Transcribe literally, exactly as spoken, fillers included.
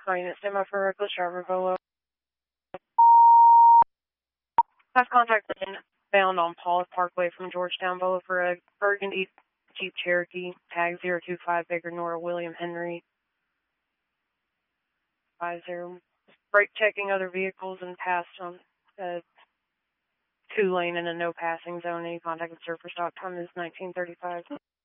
Calling it stand by for reckless driver Volo. Have contact found on Paulus Parkway from Georgetown Volo for a burgundy Jeep Cherokee, tag zero two five Baker Nora William Henry. five zero. Brake checking other vehicles and passed on a two lane in a no passing zone. Any contact with surface stop time is nineteen thirty-five.